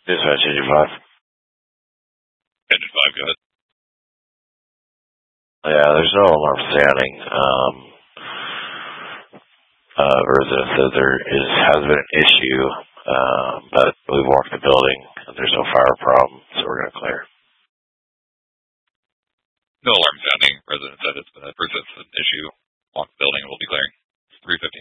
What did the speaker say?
Dispatch engine 5. Engine 5, go ahead. Yeah, there's no alarm sounding. Resident said there has been an issue, but we walked the building and there's no fire problem, so we're going to clear. No alarm sounding. Resident said it's been a persistent issue. Walk the building, we'll be clearing. 3:15.